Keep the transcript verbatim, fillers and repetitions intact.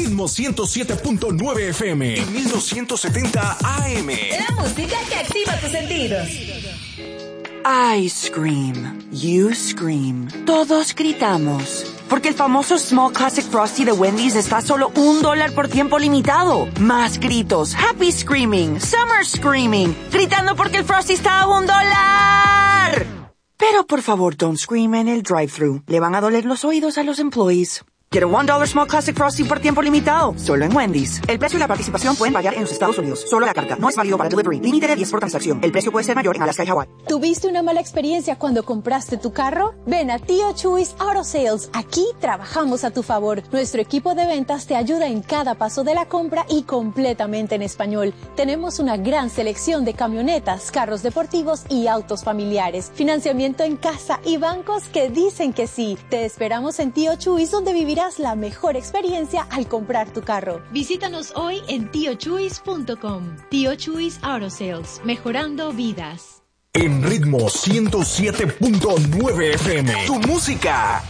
Ritmo ciento siete punto nueve F M y mil doscientos setenta A M. La música que activa tus sentidos. I scream. You scream. Todos gritamos. Porque el famoso Small Classic Frosty de Wendy's está a solo un dólar por tiempo limitado. Más gritos. Happy screaming. Summer screaming. Gritando porque el Frosty está a un dólar. Pero por favor, don't scream en el drive-thru. Le van a doler los oídos a los employees. Get a one dollar Small Classic Frosty por tiempo limitado. Solo en Wendy's. El precio y la participación pueden variar en los Estados Unidos. Solo la carta. No es válido para delivery. Límite de diez por transacción. El precio puede ser mayor en Alaska y Hawái. ¿Tuviste una mala experiencia cuando compraste tu carro? Ven a Tío Chuys Auto Sales. Aquí trabajamos a tu favor. Nuestro equipo de ventas te ayuda en cada paso de la compra y completamente en español. Tenemos una gran selección de camionetas, carros deportivos y autos familiares. Financiamiento en casa y bancos que dicen que sí. Te esperamos en Tío Chuys, donde vivirás la mejor experiencia al comprar tu carro. Visítanos hoy en tío chuys punto com. Tío Chuys Auto Sales, mejorando vidas. En Ritmo ciento siete punto nueve F M, tu música